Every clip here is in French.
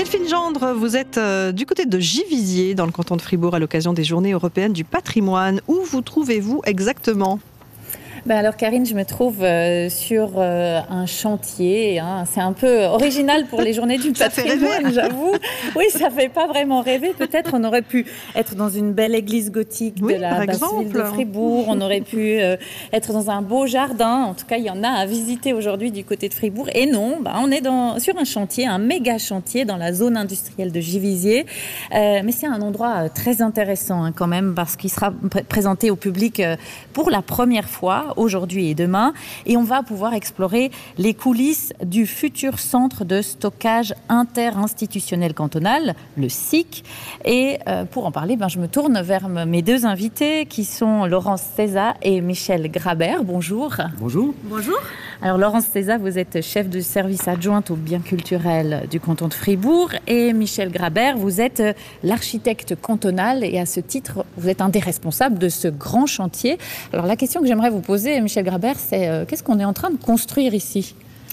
Delphine Gendre, vous êtes du côté de Givisiez, dans le canton de Fribourg, à l'occasion des Journées européennes du patrimoine. Où vous trouvez-vous exactement ? Alors Karine, je me trouve sur un chantier. C'est un peu original pour les journées du patrimoine, j'avoue. Oui, ça fait pas vraiment rêver. Peut-être on aurait pu être dans une belle église gothique de la basse-ville de Fribourg. On aurait pu être dans un beau jardin. En tout cas, il y en a à visiter aujourd'hui du côté de Fribourg. Et non, on est sur un chantier, un méga chantier dans la zone industrielle de Givisiez. Mais c'est un endroit très intéressant quand même, parce qu'il sera présenté au public pour la première fois aujourd'hui et demain, et on va pouvoir explorer les coulisses du futur centre de stockage interinstitutionnel cantonal, le SIC. Et pour en parler, je me tourne vers mes deux invités qui sont Laurence Cézat et Michel Grabert. Bonjour. Bonjour. Bonjour. Alors Laurence Cézat, vous êtes chef de service adjointe aux biens culturels du canton de Fribourg, et Michel Grabert, vous êtes l'architecte cantonal, et à ce titre, vous êtes un des responsables de ce grand chantier. Alors la question que j'aimerais vous poser, Michel Grabert, c'est qu'est-ce qu'on est en train de construire ici ?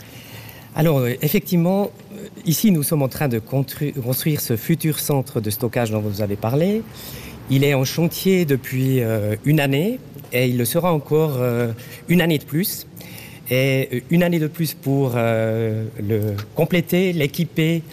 Alors effectivement, ici nous sommes en train de construire ce futur centre de stockage dont vous avez parlé. Il est en chantier depuis une année, et il le sera encore une année de plus. Et une année de plus pour le compléter, l'équiper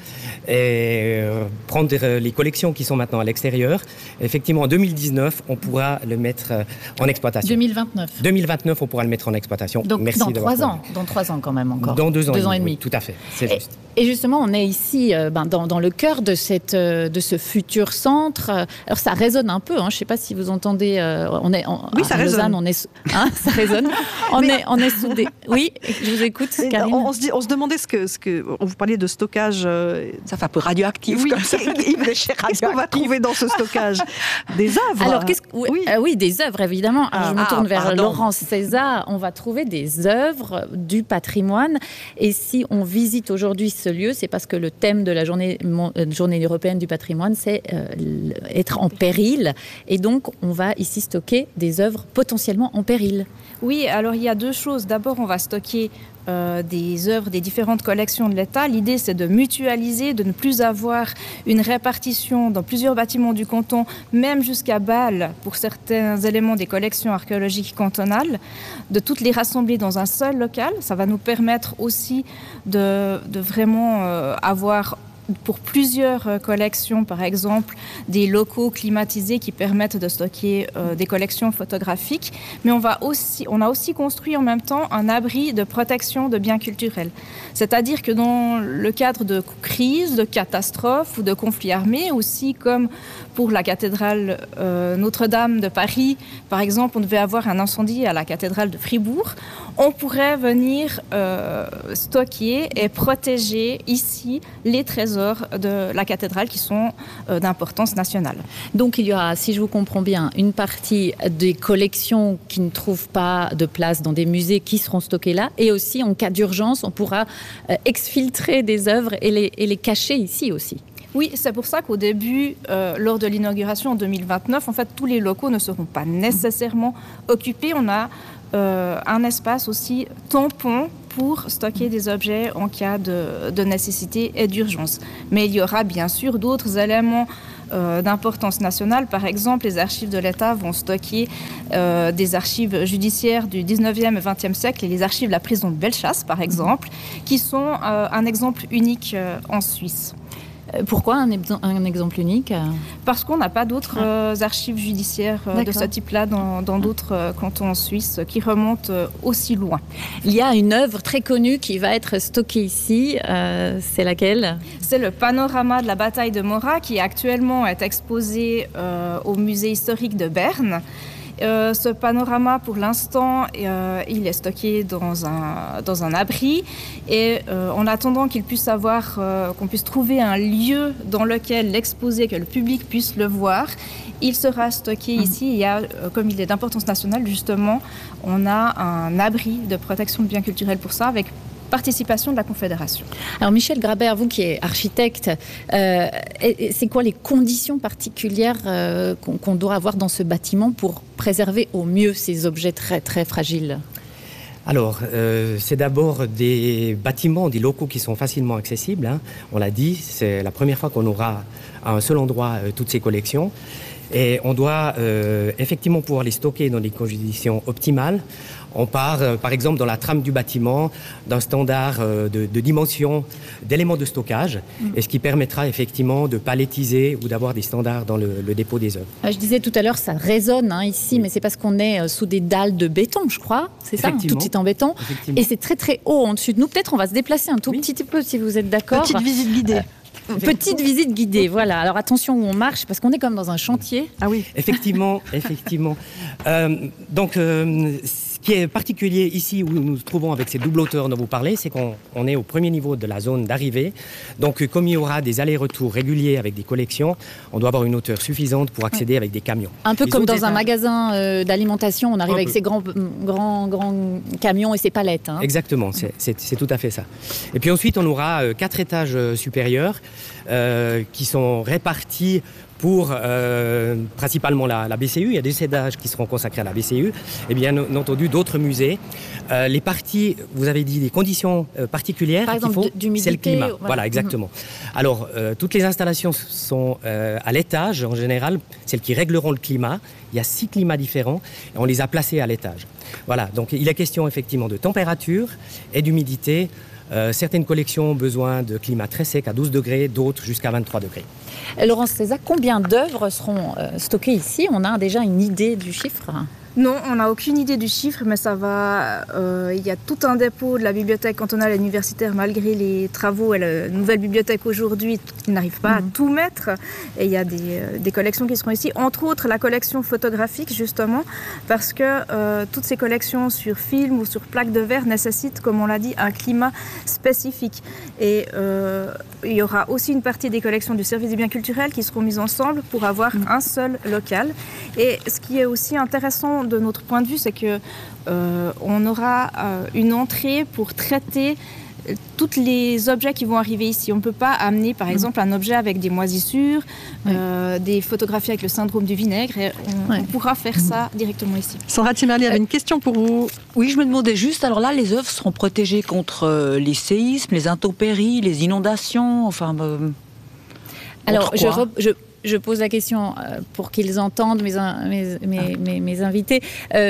et prendre les collections qui sont maintenant à l'extérieur. Effectivement, en 2019, on pourra le mettre en exploitation. 2029. 2029, on pourra le mettre en exploitation. Donc merci dans 3 ans. Dans 3 ans quand même encore. Dans 2 ans. 2 ans et demi. Oui, tout à fait, c'est juste. Et justement, on est ici dans le cœur de ce futur centre. Alors ça résonne un peu, je ne sais pas si vous entendez. Oui, ça résonne. Ça résonne. On est soudés. Oui, je vous écoute, Karine. On se demandait ce que vous parliez de stockage. Ça fait un peu radioactif. Oui, qu'est-ce qu'on va trouver dans ce stockage ? Des œuvres. Alors, oui, des œuvres, évidemment. Je me tourne vers Laurence Cézat. On va trouver des œuvres du patrimoine. Et si on visite aujourd'hui ce lieu, c'est parce que le thème de la journée européenne du patrimoine, c'est être en péril. Et donc, on va ici stocker des œuvres potentiellement en péril. Oui, alors il y a 2 choses. D'abord, on va stocker des œuvres des différentes collections de l'État. L'idée, c'est de mutualiser, de ne plus avoir une répartition dans plusieurs bâtiments du canton, même jusqu'à Bâle, pour certains éléments des collections archéologiques cantonales, de toutes les rassembler dans un seul local. Ça va nous permettre aussi de vraiment avoir pour plusieurs collections, par exemple, des locaux climatisés qui permettent de stocker des collections photographiques. Mais on a aussi construit en même temps un abri de protection de biens culturels. C'est-à-dire que dans le cadre de crises, de catastrophes ou de conflits armés, aussi comme pour la cathédrale Notre-Dame de Paris, par exemple, on devait avoir un incendie à la cathédrale de Fribourg, on pourrait venir stocker et protéger ici les trésors de la cathédrale qui sont d'importance nationale. Donc il y aura, si je vous comprends bien, une partie des collections qui ne trouvent pas de place dans des musées qui seront stockées là, et aussi en cas d'urgence, on pourra exfiltrer des œuvres et les cacher ici aussi. Oui, c'est pour ça qu'au début, lors de l'inauguration en 2029, en fait, tous les locaux ne seront pas nécessairement occupés. On a un espace aussi tampon pour stocker des objets en cas de nécessité et d'urgence. Mais il y aura bien sûr d'autres éléments d'importance nationale. Par exemple, les archives de l'État vont stocker des archives judiciaires du 19e et 20e siècle et les archives de la prison de Bellechasse, par exemple, qui sont un exemple unique en Suisse. Pourquoi un exemple unique ? Parce qu'on n'a pas d'autres archives judiciaires de ce type-là dans d'autres cantons en Suisse qui remontent aussi loin. Il y a une œuvre très connue qui va être stockée ici. C'est laquelle ? C'est le panorama de la bataille de Morat qui actuellement est exposé au musée historique de Berne. Ce panorama, pour l'instant, il est stocké dans un abri et en attendant qu'on puisse trouver un lieu dans lequel l'exposer, que le public puisse le voir, il sera stocké ici. Il y a, comme il est d'importance nationale, justement, on a un abri de protection de biens culturels pour ça, avec participation de la Confédération. Alors Michel Grabert, vous qui êtes architecte, c'est quoi les conditions particulières qu'on doit avoir dans ce bâtiment pour préserver au mieux ces objets très très fragiles ? Alors, c'est d'abord des bâtiments, des locaux qui sont facilement accessibles. Hein. On l'a dit, c'est la première fois qu'on aura à un seul endroit toutes ces collections. Et on doit effectivement pouvoir les stocker dans des conditions optimales. On part, par exemple, dans la trame du bâtiment, d'un standard de dimension d'éléments de stockage, et ce qui permettra effectivement de palettiser ou d'avoir des standards dans le dépôt des œuvres. Je disais tout à l'heure, ça résonne ici, mais c'est parce qu'on est sous des dalles de béton, je crois. C'est ça, tout est en béton. Et c'est très très haut en dessus de nous. Peut-être on va se déplacer un tout petit peu, si vous êtes d'accord. Petite visite guidée. Petite visite guidée, voilà. Alors attention où on marche, parce qu'on est comme dans un chantier. Ah oui. Effectivement. Donc, ce qui est particulier ici où nous nous trouvons avec ces doubles hauteurs dont vous parlez, c'est qu'on est au premier niveau de la zone d'arrivée. Donc, comme il y aura des allers-retours réguliers avec des collections, on doit avoir une hauteur suffisante pour accéder avec des camions. Un peu comme dans un magasin d'alimentation, on arrive avec ces grands camions et ces palettes. Hein. Exactement, c'est tout à fait ça. Et puis ensuite, on aura 4 étages supérieurs qui sont répartis pour principalement la BCU. Il y a des étages qui seront consacrés à la BCU et bien entendu d'autres musées. Les parties, vous avez dit des conditions particulières. Par exemple, d'humidité. C'est le climat. Voilà, exactement. Alors, toutes les installations sont à l'étage en général, celles qui régleront le climat. Il y a 6 climats différents et on les a placés à l'étage. Voilà, donc il est question effectivement de température et d'humidité. Certaines collections ont besoin de climat très sec à 12 degrés, d'autres jusqu'à 23 degrés. Laurence César, combien d'œuvres seront stockées ici? On a déjà une idée du chiffre? Non, on n'a aucune idée du chiffre, mais ça va. Il y a tout un dépôt de la bibliothèque cantonale et universitaire, malgré les travaux et la nouvelle bibliothèque aujourd'hui, qui n'arrive pas à tout mettre. Et il y a des collections qui seront ici, entre autres la collection photographique, justement, parce que toutes ces collections sur film ou sur plaque de verre nécessitent, comme on l'a dit, un climat spécifique. Et il y aura aussi une partie des collections du service des biens culturels qui seront mises ensemble pour avoir un seul local. Et ce qui est aussi intéressant de notre point de vue, c'est que on aura une entrée pour traiter tous les objets qui vont arriver ici. On ne peut pas amener, par exemple, un objet avec des moisissures, des photographies avec le syndrome du vinaigre. Et on pourra faire ça directement ici. Sandra Timerly avait une question pour vous. Oui, je me demandais juste, alors là, les œuvres seront protégées contre les séismes, les intempéries, les inondations, enfin... Alors, je pose la question pour qu'ils entendent, mes invités.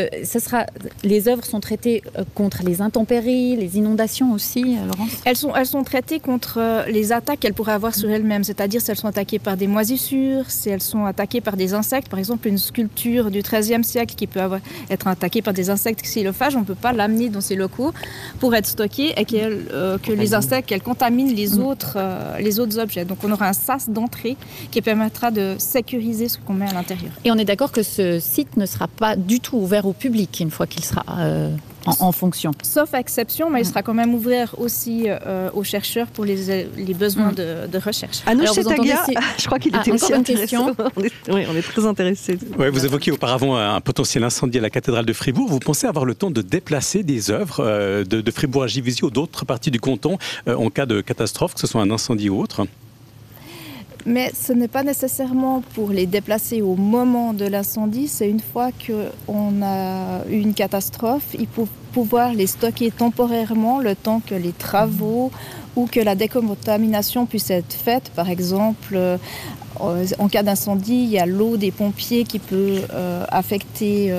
Les œuvres sont traitées contre les intempéries, les inondations aussi, Laurence? Elles sont traitées contre les attaques qu'elles pourraient avoir sur elles-mêmes, c'est-à-dire si elles sont attaquées par des moisissures, si elles sont attaquées par des insectes. Par exemple, une sculpture du XIIIe siècle qui peut être attaquée par des insectes xylophages, on ne peut pas l'amener dans ces locaux pour être stocké et que les insectes qu'elles contaminent les autres objets. Donc on aura un sas d'entrée qui permettra de sécuriser ce qu'on met à l'intérieur. Et on est d'accord que ce site ne sera pas du tout ouvert au public une fois qu'il sera en fonction? Sauf exception, mais il sera quand même ouvert aussi aux chercheurs pour les besoins de recherche. Anouche Tagia, je crois qu'il était aussi intéressant. On est très intéressés. Ouais, vous évoquiez auparavant un potentiel incendie à la cathédrale de Fribourg. Vous pensez avoir le temps de déplacer des œuvres de Fribourg à Givisy ou d'autres parties du canton en cas de catastrophe, que ce soit un incendie ou autre? Mais ce n'est pas nécessairement pour les déplacer au moment de l'incendie, c'est une fois qu'on a eu une catastrophe, il faut pouvoir les stocker temporairement le temps que les travaux ou que la décontamination puisse être faite. Par exemple, en cas d'incendie, il y a l'eau des pompiers qui peut affecter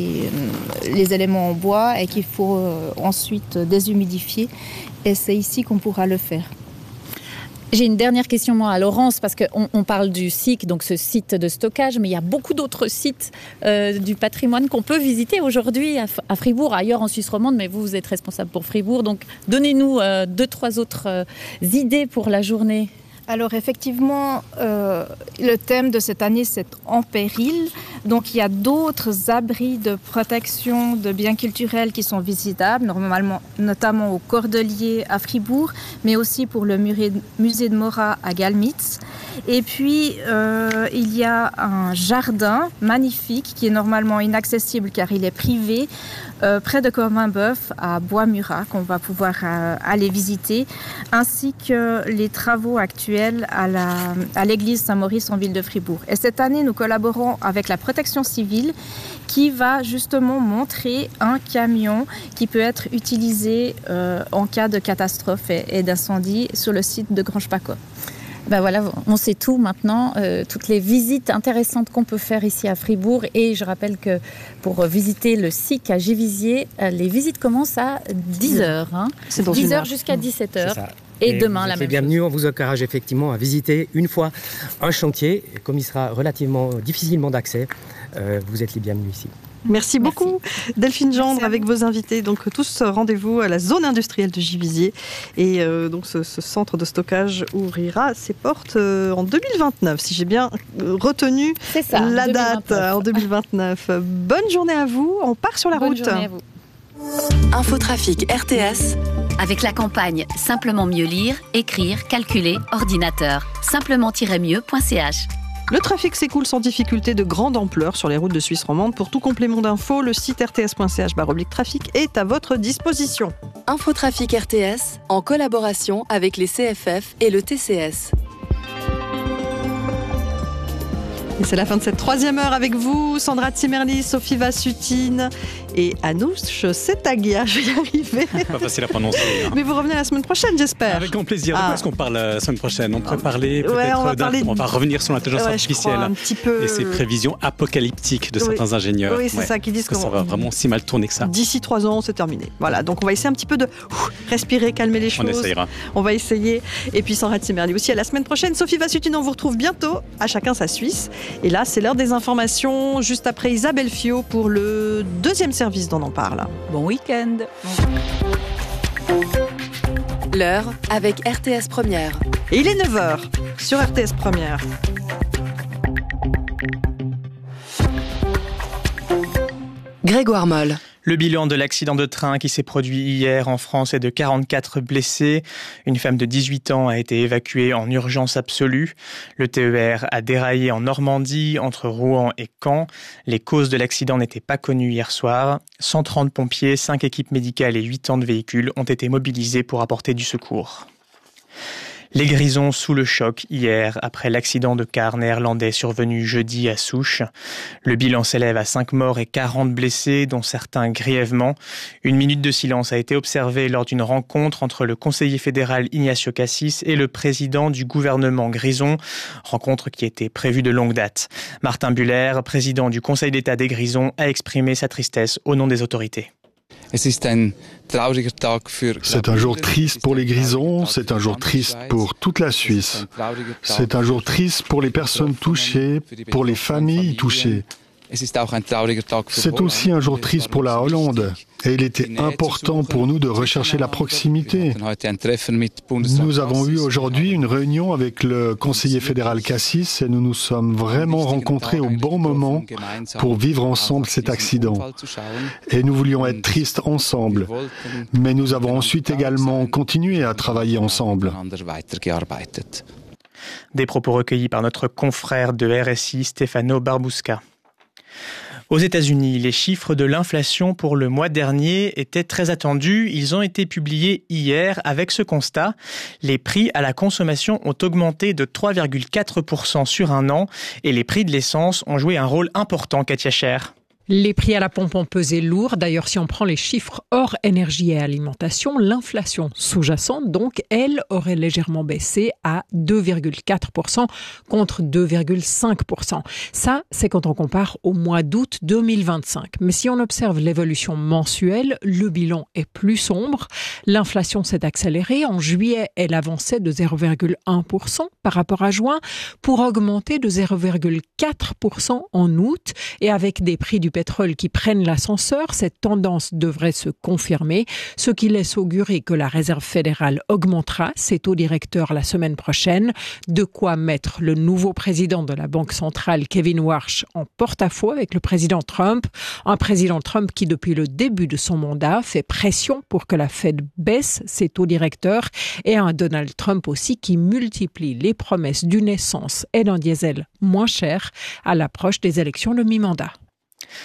les éléments en bois et qu'il faut ensuite déshumidifier. Et c'est ici qu'on pourra le faire. J'ai une dernière question, moi, à Laurence, parce qu'on parle du SIC, donc ce site de stockage, mais il y a beaucoup d'autres sites du patrimoine qu'on peut visiter aujourd'hui à Fribourg, ailleurs en Suisse romande, mais vous êtes responsable pour Fribourg. Donc, donnez-nous 2-3 autres idées pour la journée. Alors effectivement, le thème de cette année, c'est en péril. Donc il y a d'autres abris de protection de biens culturels qui sont visitables, normalement, notamment au Cordelier à Fribourg, mais aussi pour le musée de Mora à Galmitz. Et puis il y a un jardin magnifique qui est normalement inaccessible car il est privé, près de Corminboeuf à Bois-Murat, qu'on va pouvoir aller visiter, ainsi que les travaux actuels à l'église Saint-Maurice en ville de Fribourg. Et cette année, nous collaborons avec la protection protection civile qui va justement montrer un camion qui peut être utilisé en cas de catastrophe et d'incendie sur le site de Grange-Paco. Ben voilà, on sait tout maintenant, toutes les visites intéressantes qu'on peut faire ici à Fribourg. Et je rappelle que pour visiter le SIC à Givisiez, les visites commencent à 10h. Hein. C'est dans 10h jusqu'à 17h. Et demain, la même chose. Bienvenue, on vous encourage effectivement à visiter une fois un chantier. Comme il sera relativement difficilement d'accès, vous êtes les bienvenus ici. Merci beaucoup Delphine Gendre avec vos invités. Donc tous rendez-vous à la zone industrielle de Givisiez et donc ce centre de stockage ouvrira ses portes en 2029 si j'ai bien retenu la date en 2029. Bonne journée à vous, on part sur la route. Bonne journée à vous. Infotrafic RTS avec la campagne Simplement mieux lire, écrire, calculer, ordinateur. Simplement-mieux.ch. Le trafic s'écoule sans difficulté de grande ampleur sur les routes de Suisse romande. Pour tout complément d'infos, le site rts.ch/trafic est à votre disposition. Infotrafic RTS en collaboration avec les CFF et le TCS. Et c'est la fin de cette 3e heure avec vous, Sandra Zimmerli, Sophie Vassutine et Anouche Setagia. Je vais y arriver. Pas facile à prononcer. Hein. Mais vous revenez la semaine prochaine, j'espère. Avec grand plaisir. De quoi est-ce qu'on parle la semaine prochaine? On pourrait parler peut-être on va revenir sur l'intelligence artificielle un petit peu... et ses prévisions apocalyptiques de certains ingénieurs. Oui, c'est ça qui disent que ça va vraiment si mal tourner que ça. D'ici 3 ans, c'est terminé. Voilà, donc on va essayer un petit peu de respirer, calmer les choses. On essayera. On va essayer. Et puis Sandra Zimmerli aussi à la semaine prochaine. Sophie Vassutine, on vous retrouve bientôt. À chacun sa Suisse. Et là, c'est l'heure des informations, juste après Isabelle Fiot pour le 2e service dont on parle. Bon week-end. L'heure avec RTS Première. Et il est 9h sur RTS Première. Grégoire Moll. Le bilan de l'accident de train qui s'est produit hier en France est de 44 blessés. Une femme de 18 ans a été évacuée en urgence absolue. Le TER a déraillé en Normandie, entre Rouen et Caen. Les causes de l'accident n'étaient pas connues hier soir. 130 pompiers, 5 équipes médicales et 80 de véhicules ont été mobilisés pour apporter du secours. Les Grisons sous le choc hier après l'accident de car néerlandais survenu jeudi à Souches. Le bilan s'élève à 5 morts et 40 blessés, dont certains grièvement. Une minute de silence a été observée lors d'une rencontre entre le conseiller fédéral Ignacio Cassis et le président du gouvernement Grison, rencontre qui était prévue de longue date. Martin Buller, président du Conseil d'État des Grisons, a exprimé sa tristesse au nom des autorités. C'est un jour triste pour les Grisons, c'est un jour triste pour toute la Suisse. C'est un jour triste pour les personnes touchées, pour les familles touchées. C'est aussi un jour triste pour la Hollande. Et il était important pour nous de rechercher la proximité. Nous avons eu aujourd'hui une réunion avec le conseiller fédéral Cassis et nous nous sommes vraiment rencontrés au bon moment pour vivre ensemble cet accident. Et nous voulions être tristes ensemble. Mais nous avons ensuite également continué à travailler ensemble. Des propos recueillis par notre confrère de RSI, Stefano Barbusca. Aux États-Unis, les chiffres de l'inflation pour le mois dernier étaient très attendus. Ils ont été publiés hier avec ce constat. Les prix à la consommation ont augmenté de 3,4% sur un an et les prix de l'essence ont joué un rôle important, Katia Cher. Les prix à la pompe ont pesé lourd. D'ailleurs, si on prend les chiffres hors énergie et alimentation, l'inflation sous-jacente, donc, elle aurait légèrement baissé à 2,4% contre 2,5%. Ça, c'est quand on compare au mois d'août 2025. Mais si on observe l'évolution mensuelle, le bilan est plus sombre. L'inflation s'est accélérée. En juillet, elle avançait de 0,1% par rapport à juin pour augmenter de 0,4% en août et avec des prix du pétrole qui prennent l'ascenseur, cette tendance devrait se confirmer, ce qui laisse augurer que la Réserve fédérale augmentera ses taux directeurs la semaine prochaine, de quoi mettre le nouveau président de la Banque centrale, Kevin Warsh, en porte-à-faux avec le président Trump, un président Trump qui, depuis le début de son mandat, fait pression pour que la Fed baisse ses taux directeurs et un Donald Trump aussi qui multiplie les promesses d'une essence et d'un diesel moins cher à l'approche des élections de mi-mandat.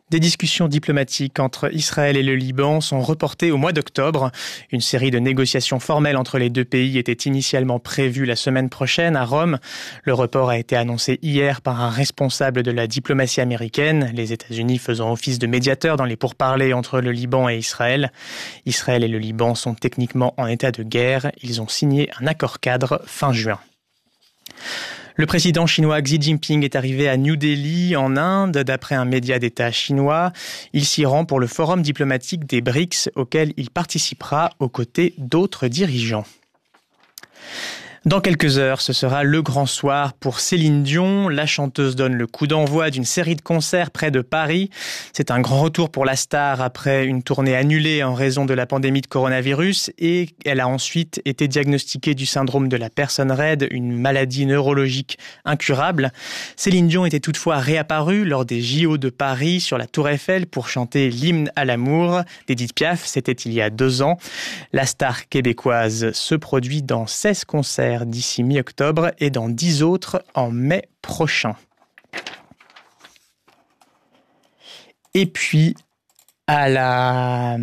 Des discussions diplomatiques entre Israël et le Liban sont reportées au mois d'octobre. Une série de négociations formelles entre les deux pays était initialement prévue la semaine prochaine à Rome. Le report a été annoncé hier par un responsable de la diplomatie américaine, les États-Unis faisant office de médiateur dans les pourparlers entre le Liban et Israël. Israël et le Liban sont techniquement en état de guerre. Ils ont signé un accord-cadre fin juin. Le président chinois Xi Jinping est arrivé à New Delhi, en Inde, d'après un média d'État chinois. Il s'y rend pour le forum diplomatique des BRICS, auquel il participera aux côtés d'autres dirigeants. Dans quelques heures, ce sera le grand soir pour Céline Dion. La chanteuse donne le coup d'envoi d'une série de concerts près de Paris. C'est un grand retour pour la star après une tournée annulée en raison de la pandémie de coronavirus et elle a ensuite été diagnostiquée du syndrome de la personne raide, une maladie neurologique incurable. Céline Dion était toutefois réapparue lors des JO de Paris sur la Tour Eiffel pour chanter l'hymne à l'amour d'Édith Piaf. C'était il y a 2 ans. La star québécoise se produit dans 16 concerts d'ici mi-octobre et dans 10 autres en mai prochain. Et puis à la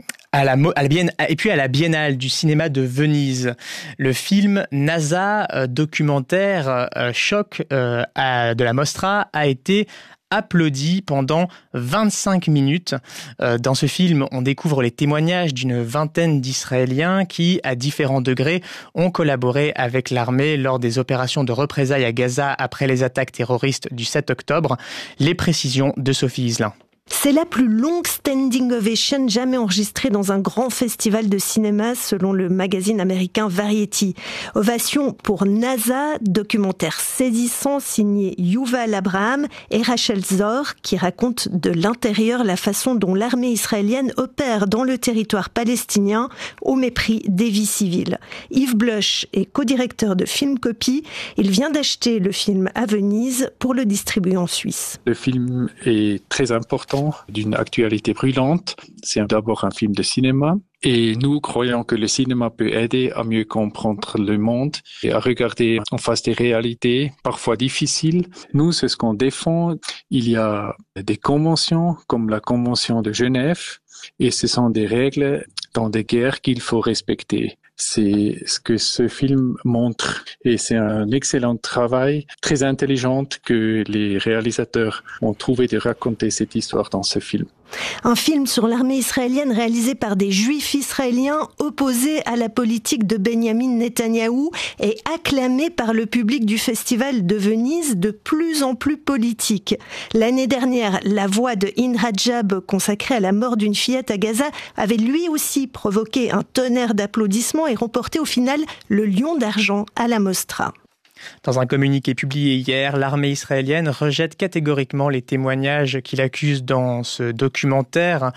Biennale du cinéma de Venise, le film NASA, documentaire choc de la Mostra, a été applaudi pendant 25 minutes. Dans ce film, on découvre les témoignages d'une vingtaine d'Israéliens qui, à différents degrés, ont collaboré avec l'armée lors des opérations de représailles à Gaza après les attaques terroristes du 7 octobre. Les précisions de Sophie Iselin. C'est la plus longue standing ovation jamais enregistrée dans un grand festival de cinéma, selon le magazine américain Variety. Ovation pour NASA, documentaire saisissant signé Yuval Abraham et Rachel Zor, qui raconte de l'intérieur la façon dont l'armée israélienne opère dans le territoire palestinien au mépris des vies civiles. Yves Bloch est co-directeur de Filmcopy. Il vient d'acheter le film à Venise pour le distribuer en Suisse. Le film est très important, d'une actualité brûlante. C'est d'abord un film de cinéma et nous croyons que le cinéma peut aider à mieux comprendre le monde et à regarder en face des réalités parfois difficiles. Nous, c'est ce qu'on défend. Il y a des conventions comme la Convention de Genève et ce sont des règles dans des guerres qu'il faut respecter. C'est ce que ce film montre et c'est un excellent travail, très intelligent que les réalisateurs ont trouvé de raconter cette histoire dans ce film. Un film sur l'armée israélienne réalisé par des juifs israéliens opposés à la politique de Benjamin Netanyahou et acclamé par le public du Festival de Venise, de plus en plus politique. L'année dernière, La Voix de In Rajab, consacrée à la mort d'une fillette à Gaza, avait lui aussi provoqué un tonnerre d'applaudissements et remporté au final le Lion d'argent à la Mostra. Dans un communiqué publié hier, l'armée israélienne rejette catégoriquement les témoignages qu'il accuse dans ce documentaire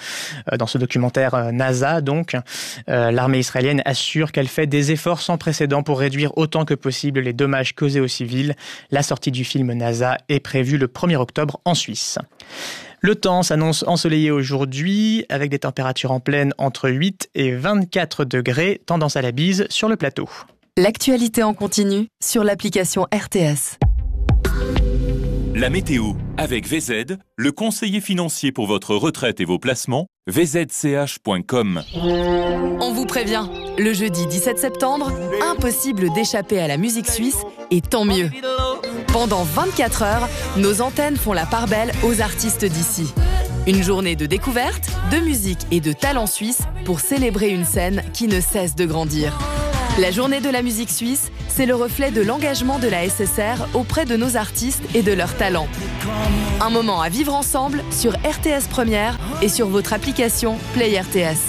NASA. Donc, l'armée israélienne assure qu'elle fait des efforts sans précédent pour réduire autant que possible les dommages causés aux civils. La sortie du film NASA est prévue le 1er octobre en Suisse. Le temps s'annonce ensoleillé aujourd'hui, avec des températures en pleine entre 8 et 24 degrés, tendance à la bise sur le plateau. L'actualité en continu sur l'application RTS. La météo avec VZ, le conseiller financier pour votre retraite et vos placements, vzch.com. On vous prévient, le jeudi 17 septembre, impossible d'échapper à la musique suisse et tant mieux. Pendant 24 heures, nos antennes font la part belle aux artistes d'ici. Une journée de découverte, de musique et de talent suisse pour célébrer une scène qui ne cesse de grandir. La journée de la musique suisse, c'est le reflet de l'engagement de la SSR auprès de nos artistes et de leurs talents. Un moment à vivre ensemble sur RTS Première et sur votre application Play RTS.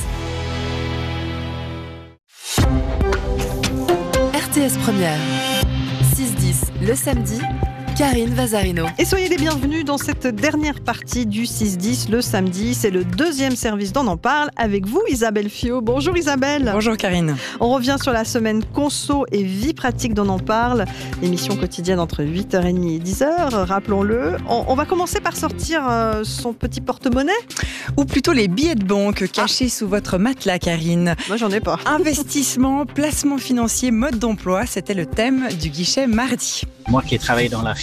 RTS Première, 6-10 le samedi, Karine Vazarino. Et soyez les bienvenus dans cette dernière partie du 6-10 le samedi. C'est le deuxième service d'On en parle avec vous, Isabelle Fiot. Bonjour Isabelle. Bonjour Karine. On revient sur la semaine conso et vie pratique d'On en parle. Émission quotidienne entre 8h30 et 10h, rappelons-le. On va commencer par sortir son petit porte-monnaie. Ou plutôt les billets de banque cachés sous votre matelas, Karine. Moi, j'en ai pas. Investissement, placement financier, mode d'emploi, c'était le thème du guichet mardi. Moi qui ai travaillé dans la finance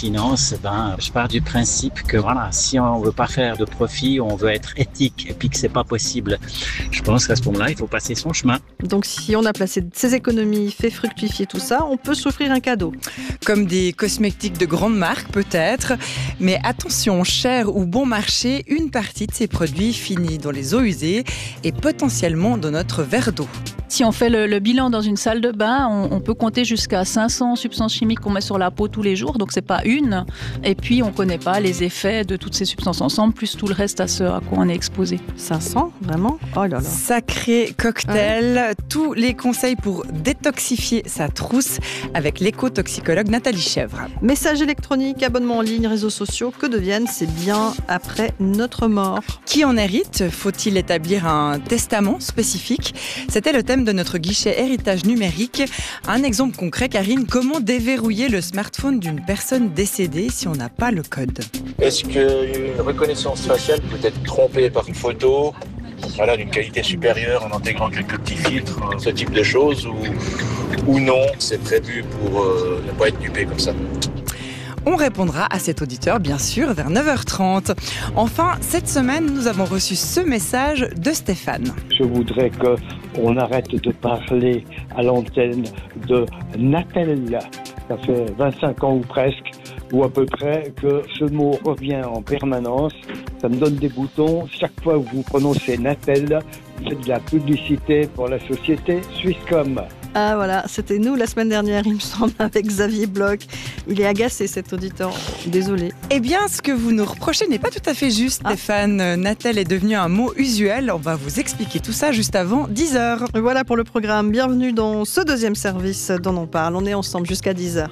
finance, je pars du principe que voilà, si on veut pas faire de profit, on veut être éthique et puis que c'est pas possible. Je pense qu'à ce moment-là, il faut passer son chemin. Donc si on a placé ses économies, fait fructifier tout ça, on peut s'offrir un cadeau. Comme des cosmétiques de grande marque peut-être, mais attention, cher ou bon marché, une partie de ces produits finit dans les eaux usées et potentiellement dans notre verre d'eau. Si on fait le bilan dans une salle de bain, on peut compter jusqu'à 500 substances chimiques qu'on met sur la peau tous les jours, donc c'est pas une. Et puis on connaît pas les effets de toutes ces substances ensemble, plus tout le reste à ce à quoi on est exposé. 500, vraiment ? Oh là là. Sacré cocktail, tous les conseils pour détoxifier sa trousse avec l'éco-toxicologue Nathalie Chèvre. Messages électroniques, abonnements en ligne, réseaux sociaux, que deviennent ces biens après notre mort ? Qui en hérite ? Faut-il établir un testament spécifique ? C'était le thème de notre guichet héritage numérique. Un exemple concret, Karine, comment déverrouiller le smartphone d'une personne décédée si on n'a pas le code ? Est-ce qu'une reconnaissance faciale peut être trompée par une photo d'une qualité supérieure en intégrant quelques petits filtres, ce type de choses, ou non, c'est prévu pour ne pas être dupé comme ça ? On répondra à cet auditeur, bien sûr, vers 9h30. Enfin, cette semaine, nous avons reçu ce message de Stéphane. Je voudrais qu'on arrête de parler à l'antenne de Natel. Ça fait 25 ans ou presque, ou à peu près, que ce mot revient en permanence. Ça me donne des boutons. Chaque fois que vous prononcez Natel, vous faites de la publicité pour la société Swisscom. Ah voilà, c'était nous la semaine dernière, il me semble, avec Xavier Bloch. Il est agacé, cet auditeur. Désolé. Eh bien, ce que vous nous reprochez n'est pas tout à fait juste, Stéphane. Natel est devenu un mot usuel. On va vous expliquer tout ça juste avant 10h. Voilà pour le programme. Bienvenue dans ce deuxième service dont on parle. On est ensemble jusqu'à 10h.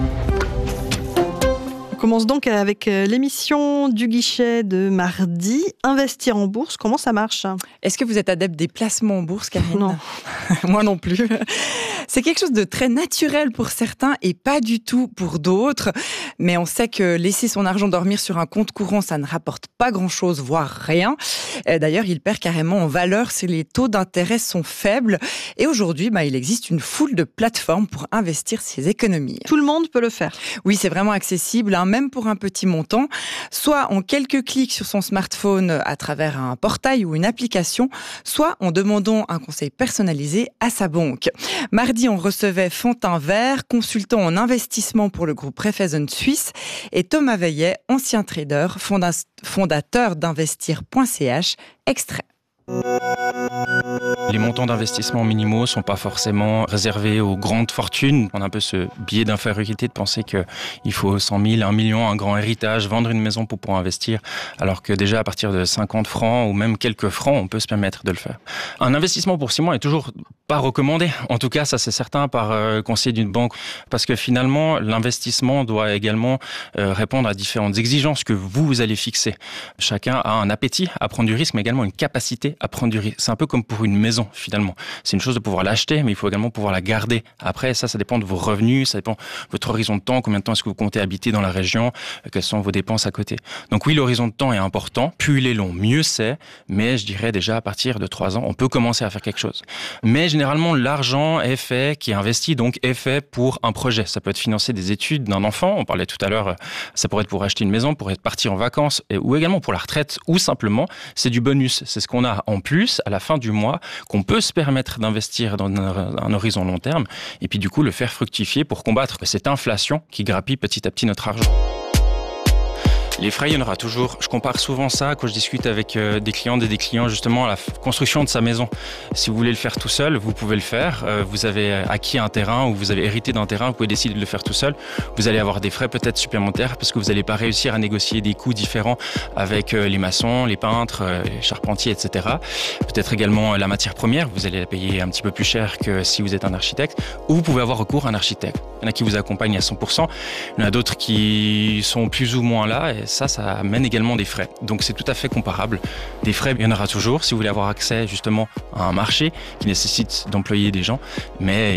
On commence donc avec l'émission du guichet de mardi. Investir en bourse, comment ça marche ? Est-ce que vous êtes adepte des placements en bourse, Karine ? Non. Moi non plus. C'est quelque chose de très naturel pour certains et pas du tout pour d'autres. Mais on sait que laisser son argent dormir sur un compte courant, ça ne rapporte pas grand-chose, voire rien. D'ailleurs, il perd carrément en valeur si les taux d'intérêt sont faibles. Et aujourd'hui, il existe une foule de plateformes pour investir ses économies. Tout le monde peut le faire. Oui, c'est vraiment accessible, même pour un petit montant. Soit en quelques clics sur son smartphone à travers un portail ou une application, soit en demandant un conseil personnalisé à sa banque. Mardi, on recevait Fantin Vert, consultant en investissement pour le groupe Raiffeisen Suisse, et Thomas Veillet, ancien trader, fondateur d'investir.ch, extrait. Les montants d'investissement minimaux sont pas forcément réservés aux grandes fortunes. On a un peu ce biais d'infériorité de penser qu'il faut 100 000, 1 million, un grand héritage, vendre une maison pour pouvoir investir, alors que déjà à partir de 50 francs ou même quelques francs, on peut se permettre de le faire. Un investissement pour 6 mois est toujours pas recommandé. En tout cas, ça c'est certain par conseiller d'une banque, parce que finalement, l'investissement doit également répondre à différentes exigences que vous allez fixer. Chacun a un appétit à prendre du risque, mais également une capacité à prendre du risque. C'est un peu comme pour une maison, finalement. C'est une chose de pouvoir l'acheter, mais il faut également pouvoir la garder. Après, ça dépend de vos revenus, ça dépend de votre horizon de temps, combien de temps est-ce que vous comptez habiter dans la région, quelles sont vos dépenses à côté. Donc oui, l'horizon de temps est important. Plus il est long, mieux c'est. Mais je dirais déjà à partir de 3 ans, on peut commencer à faire quelque chose. Mais généralement, l'argent est fait, qui est investi, donc est fait pour un projet. Ça peut être financer des études d'un enfant. On parlait tout à l'heure, ça pourrait être pour acheter une maison, pour être parti en vacances, ou également pour la retraite, ou simplement, c'est du bonus. C'est ce qu'on a en plus, à la fin du mois, qu'on peut se permettre d'investir dans un horizon long terme, et puis du coup le faire fructifier pour combattre cette inflation qui grappille petit à petit notre argent. Les frais, il y en aura toujours. Je compare souvent ça quand je discute avec des clientes et des clients justement à la construction de sa maison. Si vous voulez le faire tout seul, vous pouvez le faire. Vous avez acquis un terrain ou vous avez hérité d'un terrain, vous pouvez décider de le faire tout seul. Vous allez avoir des frais peut-être supplémentaires parce que vous n'allez pas réussir à négocier des coûts différents avec les maçons, les peintres, les charpentiers, etc. Peut-être également la matière première, vous allez la payer un petit peu plus cher que si vous êtes un architecte. Ou vous pouvez avoir recours à un architecte. Il y en a qui vous accompagnent à 100%. Il y en a d'autres qui sont plus ou moins là. Et ça amène également des frais. Donc c'est tout à fait comparable. Des frais, il y en aura toujours si vous voulez avoir accès justement à un marché qui nécessite d'employer des gens. Mais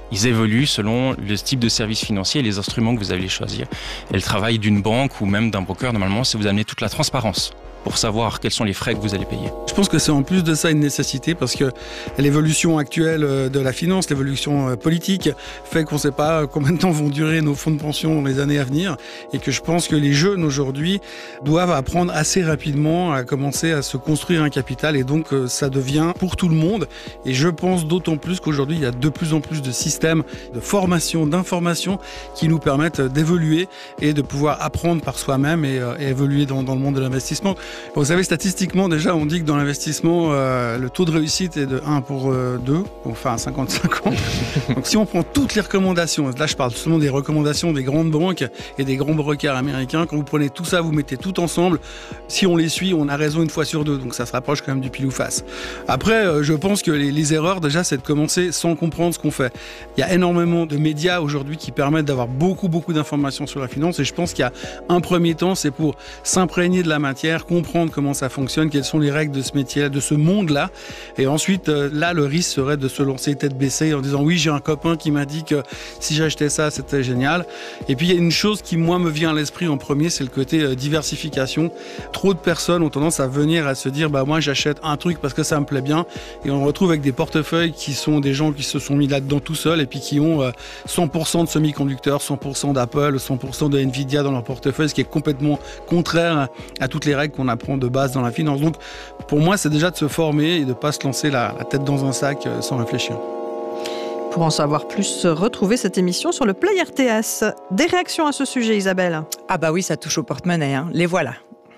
Ils évoluent selon le type de service financier et les instruments que vous allez choisir. Et le travail d'une banque ou même d'un broker, normalement, c'est vous amener toute la transparence pour savoir quels sont les frais que vous allez payer. Je pense que c'est en plus de ça une nécessité parce que l'évolution actuelle de la finance, l'évolution politique fait qu'on ne sait pas combien de temps vont durer nos fonds de pension dans les années à venir et que je pense que les jeunes aujourd'hui doivent apprendre assez rapidement à commencer à se construire un capital et donc ça devient pour tout le monde et je pense d'autant plus qu'aujourd'hui il y a de plus en plus de systèmes de formation, d'information qui nous permettent d'évoluer et de pouvoir apprendre par soi-même et évoluer dans le monde de l'investissement. Vous savez, statistiquement, déjà, on dit que dans l'investissement, le taux de réussite est de 1 pour 2, enfin 55 ans. Donc si on prend toutes les recommandations, là je parle seulement des recommandations des grandes banques et des grands brokers américains, quand vous prenez tout ça, vous mettez tout ensemble, si on les suit, on a raison une fois sur deux, donc ça se rapproche quand même du pile ou face. Après, je pense que les erreurs, déjà, c'est de commencer sans comprendre ce qu'on fait. Il y a énormément de médias aujourd'hui qui permettent d'avoir beaucoup d'informations sur la finance et je pense qu'il y a un premier temps, c'est pour s'imprégner de la matière, comprendre comment ça fonctionne, quelles sont les règles de ce métier, de ce monde-là. Et ensuite, là, le risque serait de se lancer tête baissée en disant « Oui, j'ai un copain qui m'a dit que si j'achetais ça, c'était génial. » Et puis, il y a une chose qui, moi, me vient à l'esprit en premier, c'est le côté diversification. Trop de personnes ont tendance à venir à se dire « Moi, j'achète un truc parce que ça me plaît bien. » Et on retrouve avec des portefeuilles qui sont des gens qui se sont mis là-dedans tout seuls et puis qui ont 100% de semi-conducteurs, 100% d'Apple, 100% de Nvidia dans leur portefeuille, ce qui est complètement contraire à toutes les règles qu'on apprend de base dans la finance. Donc, pour moi, c'est déjà de se former et de ne pas se lancer la tête dans un sac sans réfléchir. Pour en savoir plus, retrouvez cette émission sur le Play RTS. Des réactions à ce sujet, Isabelle? Ah bah oui, ça touche au porte-monnaie, hein. Les voilà.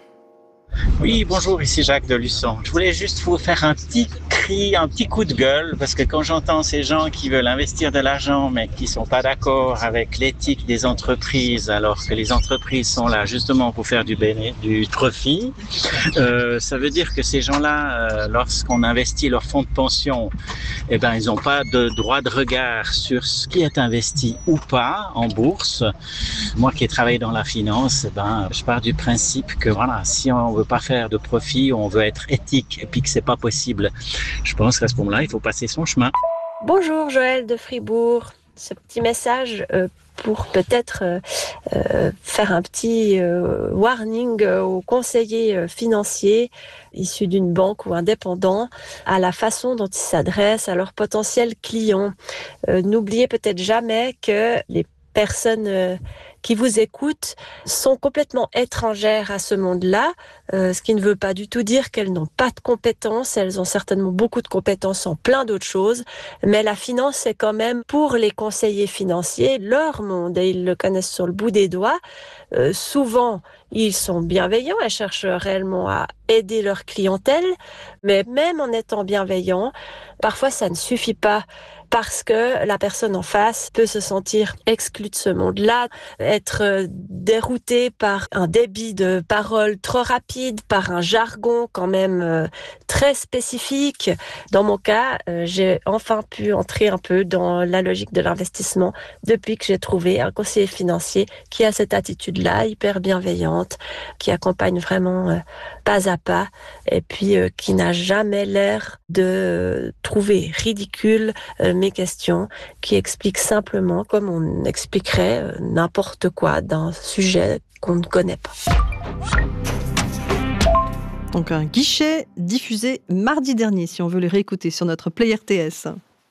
Oui, bonjour, ici Jacques de Luçon. Je voulais juste vous faire un petit cri, un petit coup de gueule, parce que quand j'entends ces gens qui veulent investir de l'argent, mais qui sont pas d'accord avec l'éthique des entreprises, alors que les entreprises sont là justement pour faire du profit, ça veut dire que ces gens-là, lorsqu'on investit leur fonds de pension, eh ben, ils n'ont pas de droit de regard sur ce qui est investi ou pas en bourse. Moi qui ai travaillé dans la finance, eh ben, je pars du principe que voilà, si on veut pas faire de profit, on veut être éthique et puis que c'est pas possible. Je pense qu'à ce moment-là, il faut passer son chemin. Bonjour Joël de Fribourg. Ce petit message pour peut-être faire un petit warning aux conseillers financiers issus d'une banque ou indépendants à la façon dont ils s'adressent à leurs potentiels clients. N'oubliez peut-être jamais que les personnes qui vous écoutent sont complètement étrangères à ce monde-là, ce qui ne veut pas du tout dire qu'elles n'ont pas de compétences. Elles ont certainement beaucoup de compétences en plein d'autres choses, mais la finance, c'est quand même pour les conseillers financiers leur monde et ils le connaissent sur le bout des doigts. Souvent, ils sont bienveillants et cherchent réellement à aider leur clientèle, mais même en étant bienveillants, parfois ça ne suffit pas parce que la personne en face peut se sentir exclue de ce monde-là, être déroutée par un débit de parole trop rapide, par un jargon quand même très spécifique. Dans mon cas, j'ai enfin pu entrer un peu dans la logique de l'investissement depuis que j'ai trouvé un conseiller financier qui a cette attitude-là, hyper bienveillante, qui accompagne vraiment pas à pas et puis qui n'a jamais l'air de trouver ridicule mes questions, qui explique simplement comme on expliquerait n'importe quoi d'un sujet qu'on ne connaît pas. Donc un guichet diffusé mardi dernier, si on veut le réécouter sur notre Play RTS.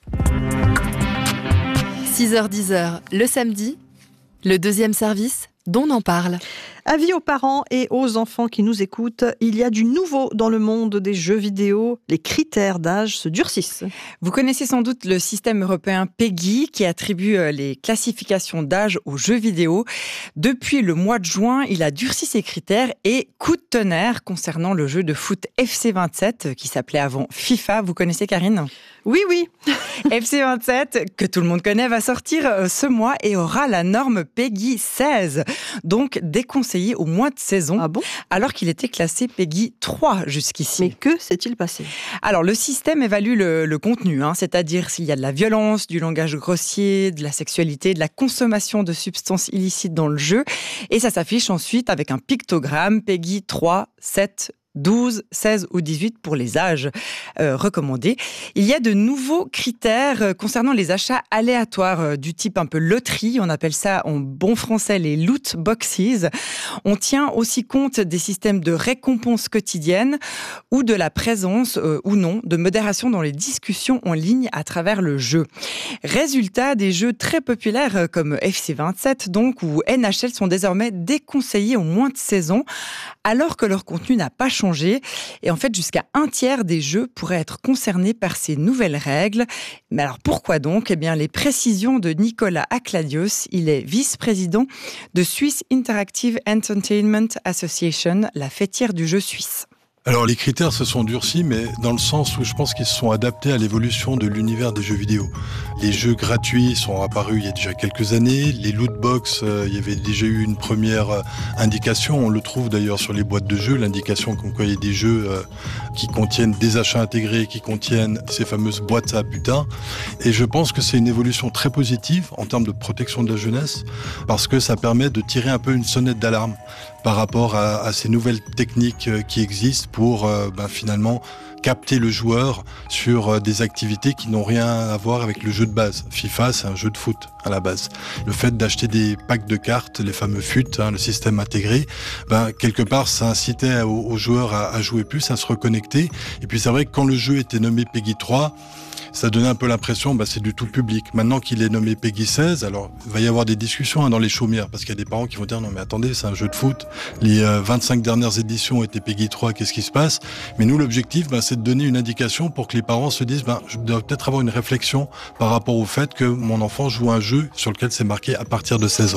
6h-10h le samedi, le deuxième service dont on en parle. Avis aux parents et aux enfants qui nous écoutent, il y a du nouveau dans le monde des jeux vidéo. Les critères d'âge se durcissent. Vous connaissez sans doute le système européen PEGI qui attribue les classifications d'âge aux jeux vidéo. Depuis le mois de juin, il a durci ses critères et coup de tonnerre concernant le jeu de foot FC27 qui s'appelait avant FIFA. Vous connaissez Karine ? Oui. FC27, que tout le monde connaît, va sortir ce mois et aura la norme PEGI 16. Donc déconseillé au moins de saison, alors qu'il était classé PEGI 3 jusqu'ici. Mais que s'est-il passé ? Alors le système évalue le contenu, c'est-à-dire s'il y a de la violence, du langage grossier, de la sexualité, de la consommation de substances illicites dans le jeu, et ça s'affiche ensuite avec un pictogramme PEGI 3, 7, 12, 16 ou 18 pour les âges recommandés. Il y a de nouveaux critères concernant les achats aléatoires du type un peu loterie. On appelle ça en bon français les loot boxes. On tient aussi compte des systèmes de récompense quotidienne ou de la présence ou non de modération dans les discussions en ligne à travers le jeu. Résultat, des jeux très populaires comme FC27 donc ou NHL sont désormais déconseillés aux moins de 16 ans alors que leur contenu n'a pas changé. Et en fait, jusqu'à un tiers des jeux pourraient être concernés par ces nouvelles règles. Mais alors pourquoi donc ? Eh bien, les précisions de Nicolas Akladios, il est vice-président de Swiss Interactive Entertainment Association, la fêtière du jeu suisse. Alors les critères se sont durcis, mais dans le sens où je pense qu'ils se sont adaptés à l'évolution de l'univers des jeux vidéo. Les jeux gratuits sont apparus il y a déjà quelques années. Les loot box, il y avait déjà eu une première indication. On le trouve d'ailleurs sur les boîtes de jeux, l'indication comme quoi il y a des jeux qui contiennent des achats intégrés, qui contiennent ces fameuses boîtes à butin. Et je pense que c'est une évolution très positive en termes de protection de la jeunesse, parce que ça permet de tirer un peu une sonnette d'alarme par rapport à ces nouvelles techniques qui existent pour finalement capter le joueur sur des activités qui n'ont rien à voir avec le jeu de base. FIFA, c'est un jeu de foot à la base. Le fait d'acheter des packs de cartes, les fameux FUT, le système intégré, quelque part, ça incitait aux joueurs à jouer plus, à se reconnecter. Et puis c'est vrai que quand le jeu était nommé PEGI 3, ça donnait un peu l'impression, c'est du tout public. Maintenant qu'il est nommé PEGI 16, alors il va y avoir des discussions dans les chaumières, parce qu'il y a des parents qui vont dire non mais attendez, c'est un jeu de foot, les 25 dernières éditions étaient PEGI 3, qu'est-ce qui se passe ? Mais nous l'objectif, c'est de donner une indication pour que les parents se disent je dois peut-être avoir une réflexion par rapport au fait que mon enfant joue à un jeu sur lequel c'est marqué à partir de 16 ans.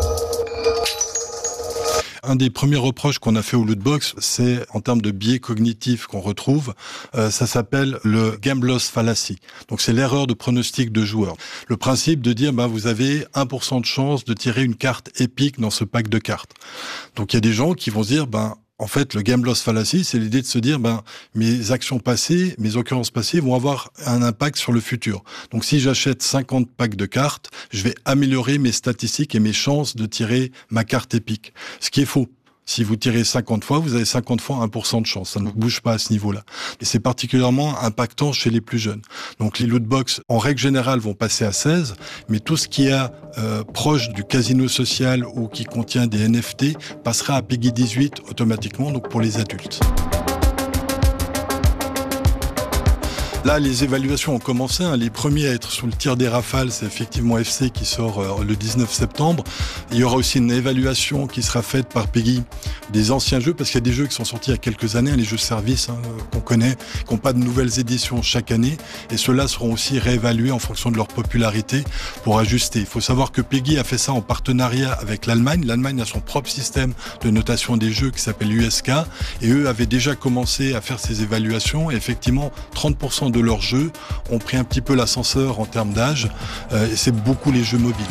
Un des premiers reproches qu'on a fait au lootbox, c'est en termes de biais cognitifs qu'on retrouve, ça s'appelle le game loss fallacy. Donc c'est l'erreur de pronostic de joueur. Le principe de dire vous avez 1% de chance de tirer une carte épique dans ce pack de cartes. Donc il y a des gens qui vont se dire en fait, le game loss fallacy, c'est l'idée de se dire, mes actions passées, mes occurrences passées vont avoir un impact sur le futur. Donc, si j'achète 50 packs de cartes, je vais améliorer mes statistiques et mes chances de tirer ma carte épique. Ce qui est faux. Si vous tirez 50 fois, vous avez 50 fois 1% de chance. Ça ne bouge pas à ce niveau-là. Et c'est particulièrement impactant chez les plus jeunes. Donc les lootbox, en règle générale, vont passer à 16, mais tout ce qui est proche du casino social ou qui contient des NFT passera à PEGI 18 automatiquement, donc pour les adultes. Là, les évaluations ont commencé. Les premiers à être sur le tir des rafales, c'est effectivement FC qui sort le 19 septembre. Il y aura aussi une évaluation qui sera faite par PEGI des anciens jeux, parce qu'il y a des jeux qui sont sortis il y a quelques années, les jeux services qu'on connaît, qui n'ont pas de nouvelles éditions chaque année. Et ceux-là seront aussi réévalués en fonction de leur popularité pour ajuster. Il faut savoir que PEGI a fait ça en partenariat avec l'Allemagne. L'Allemagne a son propre système de notation des jeux qui s'appelle USK. Et eux avaient déjà commencé à faire ces évaluations. Et effectivement, 30% de leurs jeux ont pris un petit peu l'ascenseur en termes d'âge, et c'est beaucoup les jeux mobiles.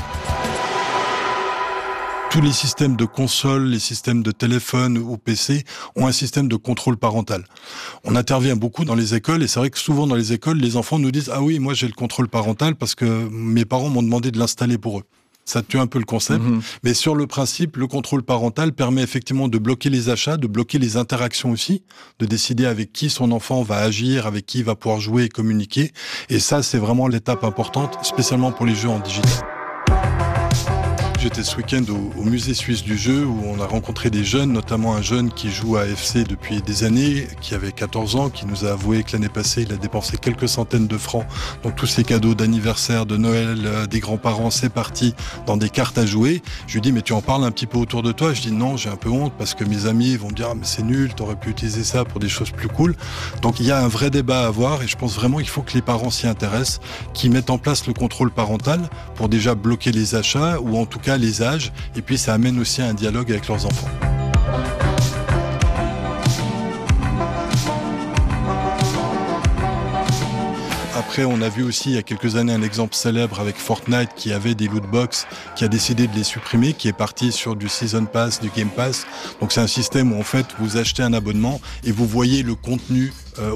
Tous les systèmes de console, les systèmes de téléphone ou PC ont un système de contrôle parental. On intervient beaucoup dans les écoles et c'est vrai que souvent dans les écoles, les enfants nous disent « Ah oui, moi j'ai le contrôle parental parce que mes parents m'ont demandé de l'installer pour eux ». Ça tue un peu le concept, mais sur le principe, le contrôle parental permet effectivement de bloquer les achats, de bloquer les interactions aussi, de décider avec qui son enfant va agir, avec qui il va pouvoir jouer et communiquer. Et ça, c'est vraiment l'étape importante, spécialement pour les jeux en digital. J'étais ce week-end au musée suisse du jeu où on a rencontré des jeunes, notamment un jeune qui joue à FC depuis des années, qui avait 14 ans, qui nous a avoué que l'année passée, il a dépensé quelques centaines de francs. Donc tous ces cadeaux d'anniversaire, de Noël, des grands-parents, c'est parti dans des cartes à jouer. Je lui dis, mais tu en parles un petit peu autour de toi? Je dis, non, j'ai un peu honte parce que mes amis vont me dire, ah, mais c'est nul, t'aurais pu utiliser ça pour des choses plus cool. Donc il y a un vrai débat à avoir et je pense vraiment qu'il faut que les parents s'y intéressent, qu'ils mettent en place le contrôle parental pour déjà bloquer les achats ou en tout cas les âges, et puis ça amène aussi à un dialogue avec leurs enfants. Après, on a vu aussi il y a quelques années un exemple célèbre avec Fortnite qui avait des lootbox, qui a décidé de les supprimer, qui est parti sur du Season Pass, du Game Pass. Donc c'est un système où en fait vous achetez un abonnement et vous voyez le contenu